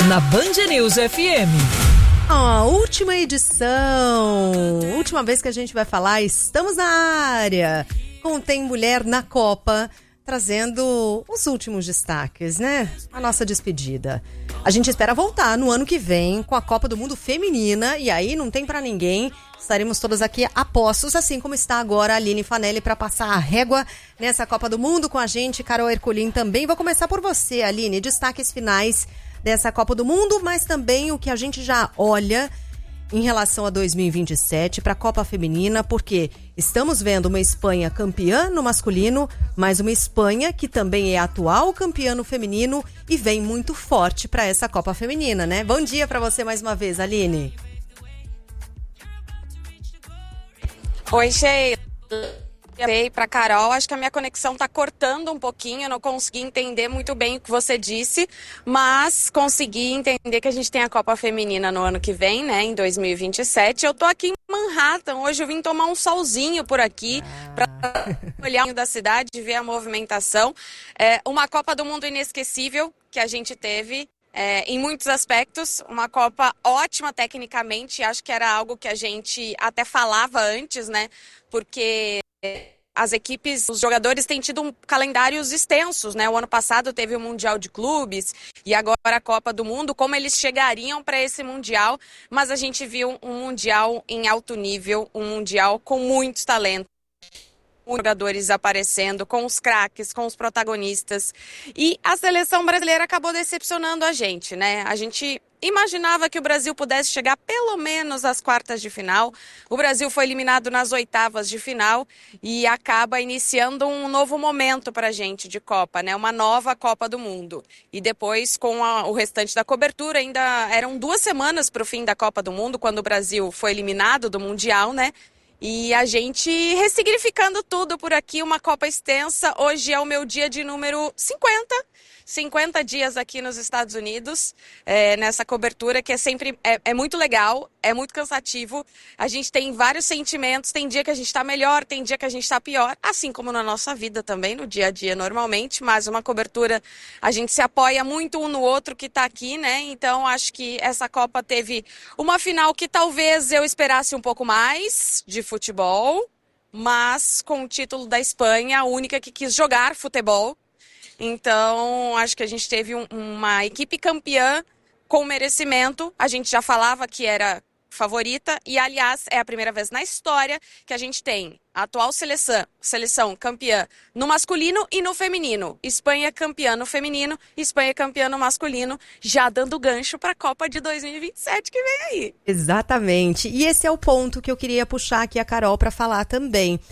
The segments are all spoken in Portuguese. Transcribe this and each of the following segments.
na Band News FM. Última edição, última vez que a gente vai falar, estamos na área, com Tem Mulher na Copa, trazendo os últimos destaques, né? A nossa despedida. A gente espera voltar no ano que vem com a Copa do Mundo Feminina, e aí não tem pra ninguém. Estaremos todas aqui a postos, assim como está agora a Aline Fanelli para passar a régua nessa Copa do Mundo com a gente, Carol Ercolim também. Vou começar por você, Aline, destaques finais dessa Copa do Mundo, mas também o que a gente já olha em relação a 2027 para a Copa Feminina, porque estamos vendo uma Espanha campeã no masculino, mas uma Espanha que também é atual campeã no feminino e vem muito forte para essa Copa Feminina, né? Bom dia para você mais uma vez, Aline. Oi, Sheila. Para Carol, acho que a minha conexão está cortando um pouquinho, eu não consegui entender muito bem o que você disse, mas consegui entender que a gente tem a Copa Feminina no ano que vem, né, em 2027. Eu tô aqui em Manhattan, hoje eu vim tomar um solzinho por aqui para olhar da cidade, ver a movimentação. Uma Copa do Mundo inesquecível que a gente teve. Em muitos aspectos, uma Copa ótima tecnicamente, acho que era algo que a gente até falava antes, né, porque as equipes, os jogadores têm tido calendários extensos, né? O ano passado teve o Mundial de Clubes e agora a Copa do Mundo, como eles chegariam para esse Mundial, mas a gente viu um Mundial em alto nível, um Mundial com muitos talentos. Jogadores aparecendo, com os craques, com os protagonistas. E a seleção brasileira acabou decepcionando a gente, né? A gente imaginava que o Brasil pudesse chegar pelo menos às quartas de final. O Brasil foi eliminado nas oitavas de final e acaba iniciando um novo momento para a gente de Copa, né? Uma nova Copa do Mundo. E depois, com o restante da cobertura, ainda eram 2 semanas para o fim da Copa do Mundo, quando o Brasil foi eliminado do Mundial, né? E a gente ressignificando tudo por aqui, uma Copa extensa. Hoje é o meu dia de número 50 dias aqui nos Estados Unidos, nessa cobertura que é sempre muito legal, é muito cansativo. A gente tem vários sentimentos, tem dia que a gente está melhor, tem dia que a gente está pior, assim como na nossa vida também, no dia a dia normalmente, mas uma cobertura, a gente se apoia muito um no outro que está aqui, né? Então acho que essa Copa teve uma final que talvez eu esperasse um pouco mais de futebol, mas com o título da Espanha, a única que quis jogar futebol. Então, acho que a gente teve uma equipe campeã com merecimento. A gente já falava que era favorita e, aliás, é a primeira vez na história que a gente tem a atual seleção campeã no masculino e no feminino. Espanha campeã no feminino, Espanha campeã no masculino, já dando gancho para a Copa de 2027 que vem aí. Exatamente. E esse é o ponto que eu queria puxar aqui a Carol para falar também.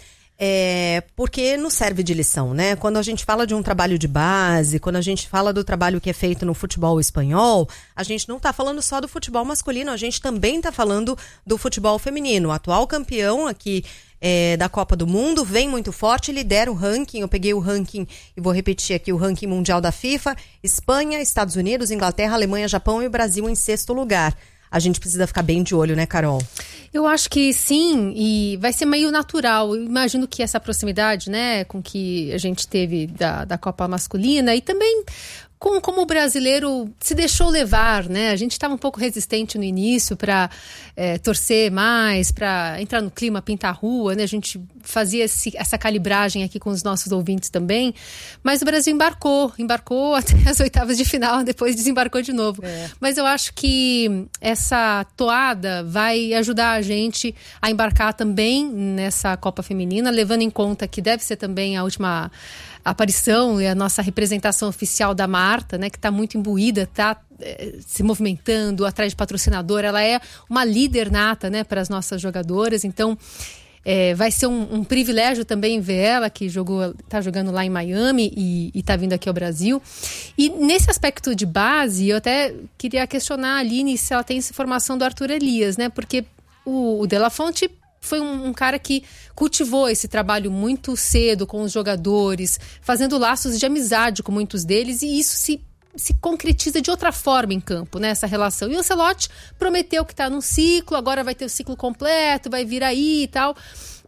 Porque nos serve de lição, né? Quando a gente fala de um trabalho de base, quando a gente fala do trabalho que é feito no futebol espanhol, a gente não está falando só do futebol masculino, a gente também está falando do futebol feminino. O atual campeão aqui da Copa do Mundo vem muito forte, lidera o ranking. Eu peguei o ranking e vou repetir aqui o ranking mundial da FIFA: Espanha, Estados Unidos, Inglaterra, Alemanha, Japão e o Brasil em 6º lugar. A gente precisa ficar bem de olho, né, Carol? Eu acho que sim, e vai ser meio natural. Eu imagino que essa proximidade, né, com que a gente teve da Copa masculina e também como o brasileiro se deixou levar, né? A gente estava um pouco resistente no início para torcer mais, para entrar no clima, pintar a rua, né? A gente fazia essa calibragem aqui com os nossos ouvintes também, mas o Brasil embarcou até as oitavas de final, depois desembarcou de novo. Mas eu acho que essa toada vai ajudar a gente a embarcar também nessa Copa Feminina, levando em conta que deve ser também a última aparição e a nossa representação oficial da Marta, né, que está muito imbuída, está se movimentando atrás de patrocinador. Ela é uma líder nata, né, para as nossas jogadoras. Então vai ser um privilégio também ver ela, que está jogando lá em Miami e está vindo aqui ao Brasil. E nesse aspecto de base, eu até queria questionar a Aline se ela tem essa informação do Arthur Elias, né, porque o De La Fonte foi um cara que cultivou esse trabalho muito cedo com os jogadores, fazendo laços de amizade com muitos deles, e isso se concretiza de outra forma em campo, né, essa relação. E o Ancelotti prometeu que está num ciclo, agora vai ter o ciclo completo, vai vir aí e tal.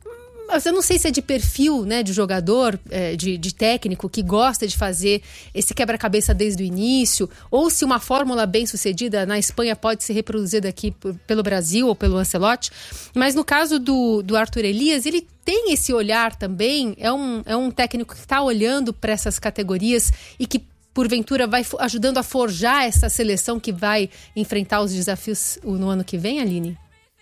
Mas eu não sei se é de perfil, né, de jogador, de técnico que gosta de fazer esse quebra-cabeça desde o início, ou se uma fórmula bem sucedida na Espanha pode ser reproduzida aqui pelo Brasil ou pelo Ancelotti. Mas no caso do Arthur Elias, ele tem esse olhar também, é um técnico que está olhando para essas categorias e que porventura vai ajudando a forjar essa seleção que vai enfrentar os desafios no ano que vem, Aline?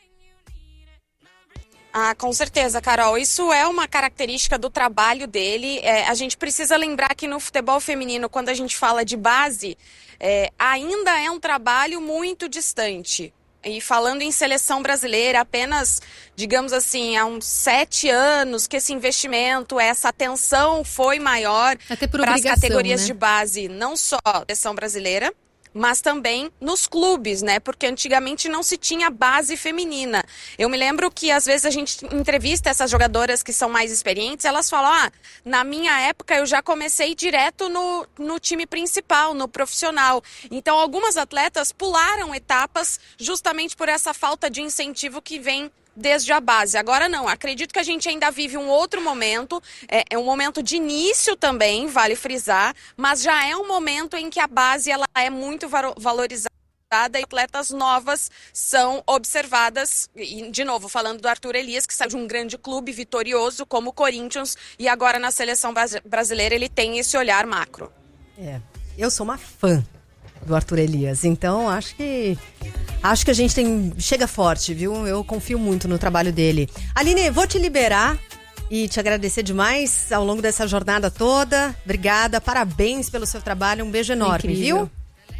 Com certeza, Carol. Isso é uma característica do trabalho dele. A gente precisa lembrar que no futebol feminino, quando a gente fala de base, ainda é um trabalho muito distante. E falando em seleção brasileira, apenas, digamos assim, há uns 7 anos que esse investimento, essa atenção foi maior para as categorias, né, de base, não só da seleção brasileira, mas também nos clubes, né? Porque antigamente não se tinha base feminina. Eu me lembro que às vezes a gente entrevista essas jogadoras que são mais experientes, elas falam, na minha época eu já comecei direto no time principal, no profissional. Então algumas atletas pularam etapas justamente por essa falta de incentivo que vem desde a base. Agora não, acredito que a gente ainda vive um outro momento, é um momento de início também, vale frisar, mas já é um momento em que a base ela é muito valorizada e atletas novas são observadas, e de novo, falando do Arthur Elias, que saiu de um grande clube vitorioso como o Corinthians, e agora na seleção brasileira ele tem esse olhar macro. Eu sou uma fã do Arthur Elias, então acho que a gente chega forte, viu? Eu confio muito no trabalho dele. Aline, vou te liberar e te agradecer demais ao longo dessa jornada toda. Obrigada, parabéns pelo seu trabalho, um beijo enorme, viu?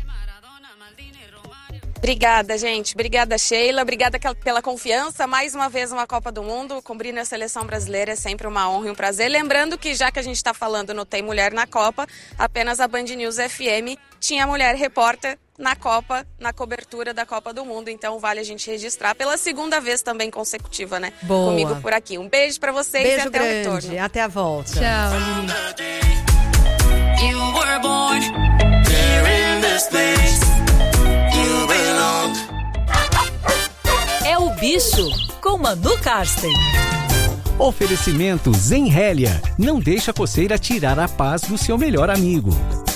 Obrigada, gente. Obrigada, Sheila. Obrigada pela confiança. Mais uma vez uma Copa do Mundo. Cobrir a seleção brasileira é sempre uma honra e um prazer. Lembrando que já que a gente está falando no Tem Mulher na Copa, apenas a Band News FM tinha mulher repórter na Copa, na cobertura da Copa do Mundo. Então vale a gente registrar pela segunda vez também consecutiva, né? Boa. Comigo por aqui. Um beijo pra vocês e até grande. o retorno. Até a volta. Tchau, Aline. É o Bicho, com Manu Karsten. Oferecimento Zenrélia. Não deixa a coceira tirar a paz do seu melhor amigo.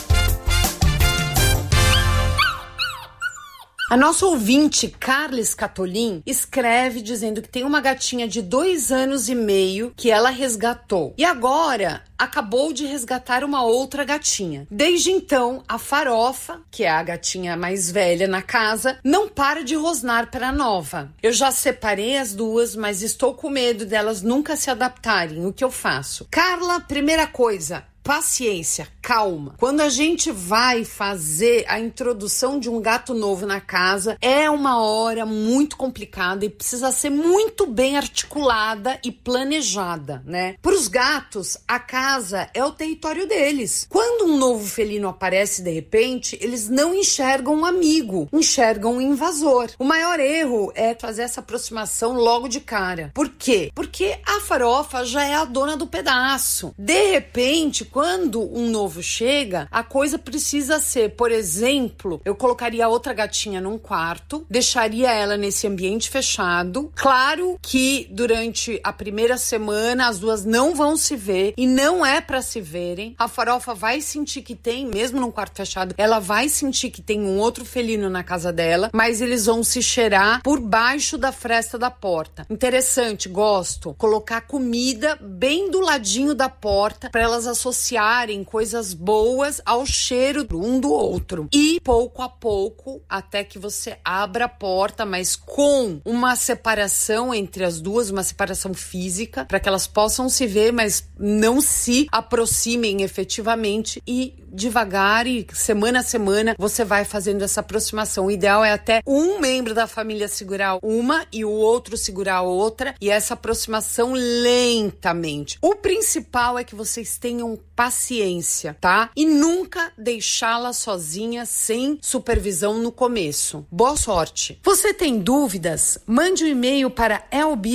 A nossa ouvinte, Carles Catolin, escreve dizendo que tem uma gatinha de 2 anos e meio que ela resgatou. E agora acabou de resgatar uma outra gatinha. Desde então, a Farofa, que é a gatinha mais velha na casa, não para de rosnar para a nova. Eu já separei as duas, mas estou com medo delas nunca se adaptarem. O que eu faço? Carla, primeira coisa, paciência, calma. Quando a gente vai fazer a introdução de um gato novo na casa, é uma hora muito complicada e precisa ser muito bem articulada e planejada, né? Para os gatos, a casa é o território deles. Quando um novo felino aparece de repente, eles não enxergam um amigo, enxergam um invasor. O maior erro é fazer essa aproximação logo de cara. Por quê? Porque a Farofa já é a dona do pedaço. De repente, quando um novo chega, a coisa precisa ser, por exemplo, eu colocaria a outra gatinha num quarto, deixaria ela nesse ambiente fechado. Claro que durante a primeira semana as duas não vão se ver e não é pra se verem. A Farofa vai sentir que tem, mesmo num quarto fechado, ela vai sentir que tem um outro felino na casa dela, mas eles vão se cheirar por baixo da fresta da porta. Interessante, gosto. Colocar comida bem do ladinho da porta para elas associarem coisas boas ao cheiro um do outro. E pouco a pouco, até que você abra a porta, mas com uma separação entre as duas, uma separação física, para que elas possam se ver, mas não se aproximem efetivamente, e devagar e semana a semana você vai fazendo essa aproximação. O ideal é até um membro da família segurar uma e o outro segurar a outra, e essa aproximação lentamente. O principal é que vocês tenham paciência, tá? E nunca deixá-la sozinha sem supervisão no começo. Boa sorte! Você tem dúvidas? Mande um e-mail para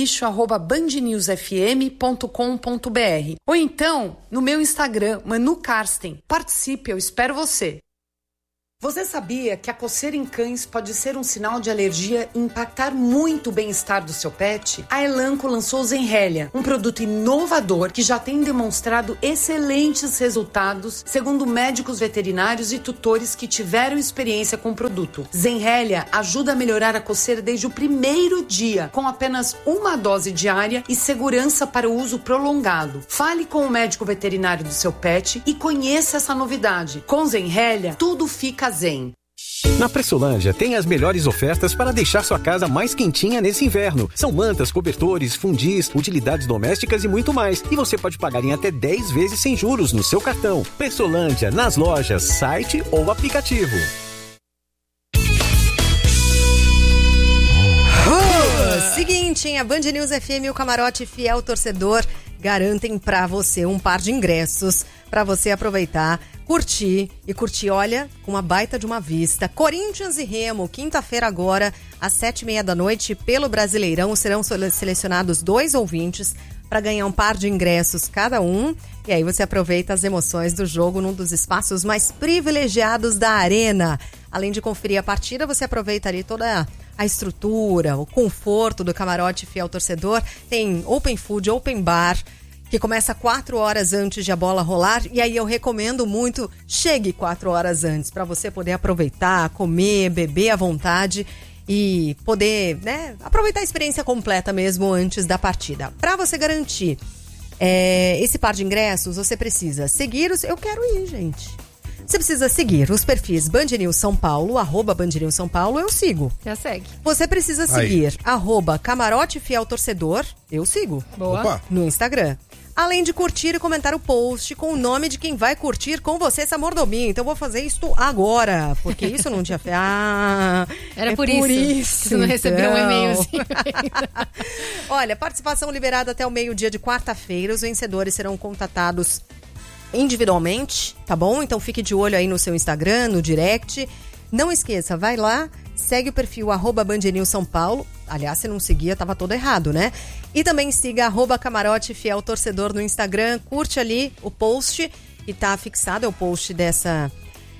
elbicho@bandnewsfm.com.br ou então no meu Instagram, Manu Karsten. Participe, eu espero você! Você sabia que a coceira em cães pode ser um sinal de alergia e impactar muito o bem-estar do seu pet? A Elanco lançou o Zenrelia, um produto inovador que já tem demonstrado excelentes resultados, segundo médicos veterinários e tutores que tiveram experiência com o produto. Zenrelia ajuda a melhorar a coceira desde o primeiro dia, com apenas uma dose diária e segurança para o uso prolongado. Fale com o médico veterinário do seu pet e conheça essa novidade. Com Zenrelia, tudo fica zen. Na Pressolândia tem as melhores ofertas para deixar sua casa mais quentinha nesse inverno. São mantas, cobertores, fundis, utilidades domésticas e muito mais. E você pode pagar em até 10 vezes sem juros no seu cartão. Pressolândia, nas lojas, site ou aplicativo. Seguinte, hein? A Band News FM e o Camarote Fiel Torcedor garantem pra você um par de ingressos pra você aproveitar, curtir, olha, com uma baita de uma vista. Corinthians e Remo, quinta-feira agora, às 7h30 da noite, pelo Brasileirão, serão selecionados 2 ouvintes para ganhar um par de ingressos cada um. E aí você aproveita as emoções do jogo num dos espaços mais privilegiados da arena. Além de conferir a partida, você aproveita ali toda a estrutura, o conforto do Camarote Fiel Torcedor. Tem open food, open bar, que começa 4 horas antes de a bola rolar. E aí eu recomendo muito, chegue 4 horas antes, para você poder aproveitar, comer, beber à vontade e poder, né, aproveitar a experiência completa mesmo antes da partida. Para você garantir esse par de ingressos, você precisa seguir os... Eu quero ir, gente. Você precisa seguir os perfis Band News São Paulo, @BandNewsSãoPaulo, eu sigo. Já segue. Você precisa seguir @Camarote Fiel Torcedor, eu sigo. Boa. Opa. No Instagram. Além de curtir e comentar o post com o nome de quem vai curtir com você essa mordomia. Então eu vou fazer isto agora, porque isso não tinha... Era por isso que você não recebeu um e-mailzinho. Olha, participação liberada até o meio-dia de quarta-feira. Os vencedores serão contatados individualmente, tá bom? Então fique de olho aí no seu Instagram, no direct. Não esqueça, vai lá, segue o perfil @BandNewsSãoPaulo. Aliás, se não seguia, tava todo errado, né? E também siga @Camarote Fiel Torcedor no Instagram. Curte ali o post que tá fixado, é o post dessa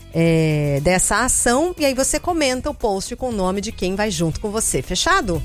ação. E aí você comenta o post com o nome de quem vai junto com você. Fechado?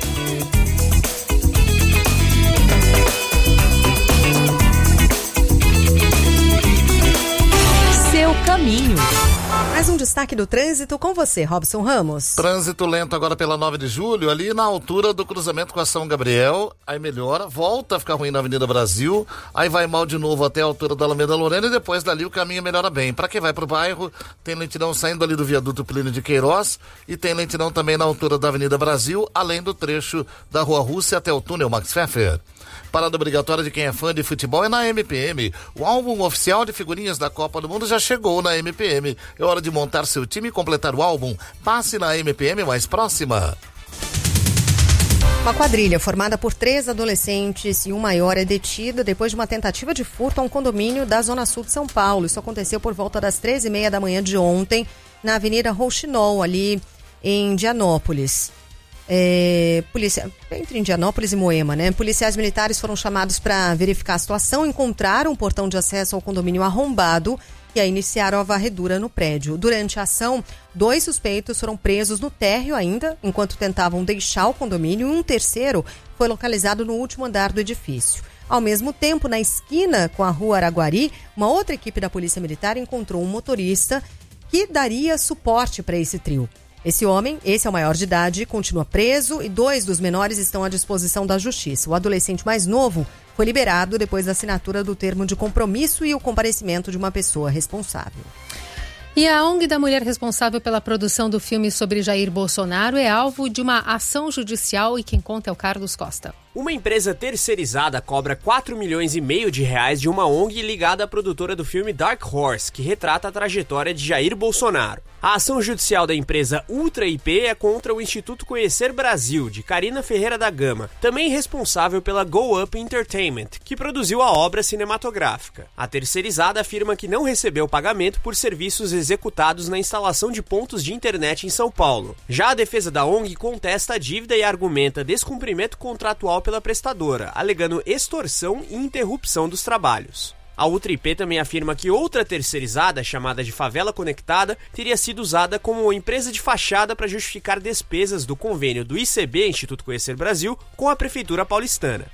Seu caminho. Mais um destaque do trânsito com você, Robson Ramos. Trânsito lento agora pela 9 de julho, ali na altura do cruzamento com a São Gabriel, aí melhora, volta a ficar ruim na Avenida Brasil, aí vai mal de novo até a altura da Alameda Lorena e depois dali o caminho melhora bem. Para quem vai pro bairro, tem lentidão saindo ali do viaduto Plínio de Queiroz e tem lentidão também na altura da Avenida Brasil, além do trecho da Rua Rússia até o túnel Max Pfeffer. Parada obrigatória de quem é fã de futebol é na MPM. O álbum oficial de figurinhas da Copa do Mundo já chegou na MPM. É hora de montar seu time e completar o álbum. Passe na MPM mais próxima. Uma quadrilha formada por 3 adolescentes e um maior é detida depois de uma tentativa de furto a um condomínio da Zona Sul de São Paulo. Isso aconteceu por volta das 13h30 da manhã de ontem, na Avenida Rouxinol, ali em Indianópolis. Entre Indianópolis e Moema, né? Policiais militares foram chamados para verificar a situação, encontraram um portão de acesso ao condomínio arrombado e aí iniciaram a varredura no prédio. Durante a ação, 2 suspeitos foram presos no térreo ainda, enquanto tentavam deixar o condomínio, e um terceiro foi localizado no último andar do edifício. Ao mesmo tempo, na esquina com a Rua Araguari, uma outra equipe da Polícia Militar encontrou um motorista que daria suporte para esse trio. Esse homem, esse é o maior de idade, continua preso e 2 dos menores estão à disposição da justiça. O adolescente mais novo foi liberado depois da assinatura do termo de compromisso e o comparecimento de uma pessoa responsável. E a ONG da mulher responsável pela produção do filme sobre Jair Bolsonaro é alvo de uma ação judicial e quem conta é o Carlos Costa. Uma empresa terceirizada cobra 4,5 milhões de reais de uma ONG ligada à produtora do filme Dark Horse, que retrata a trajetória de Jair Bolsonaro. A ação judicial da empresa Ultra IP é contra o Instituto Conhecer Brasil, de Carina Ferreira da Gama, também responsável pela Go Up Entertainment, que produziu a obra cinematográfica. A terceirizada afirma que não recebeu pagamento por serviços executados na instalação de pontos de internet em São Paulo. Já a defesa da ONG contesta a dívida e argumenta descumprimento contratual pela prestadora, alegando extorsão e interrupção dos trabalhos. A Ultra IP também afirma que outra terceirizada, chamada de Favela Conectada, teria sido usada como empresa de fachada para justificar despesas do convênio do ICB, Instituto Conhecer Brasil, com a Prefeitura paulistana.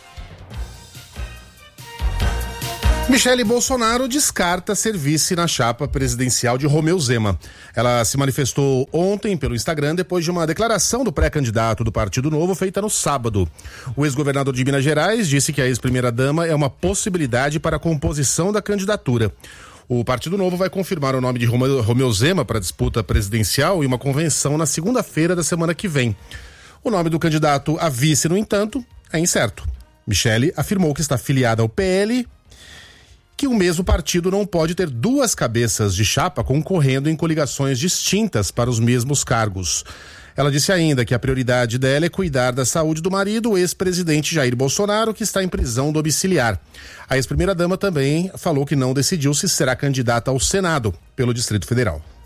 Michele Bolsonaro descarta ser vice na chapa presidencial de Romeu Zema. Ela se manifestou ontem pelo Instagram depois de uma declaração do pré-candidato do Partido Novo feita no sábado. O ex-governador de Minas Gerais disse que a ex-primeira-dama é uma possibilidade para a composição da candidatura. O Partido Novo vai confirmar o nome de Romeu Zema para a disputa presidencial em uma convenção na segunda-feira da semana que vem. O nome do candidato a vice, no entanto, é incerto. Michele afirmou que está filiada ao PL, que o mesmo partido não pode ter duas cabeças de chapa concorrendo em coligações distintas para os mesmos cargos. Ela disse ainda que a prioridade dela é cuidar da saúde do marido, o ex-presidente Jair Bolsonaro, que está em prisão domiciliar. A ex-primeira-dama também falou que não decidiu se será candidata ao Senado pelo Distrito Federal.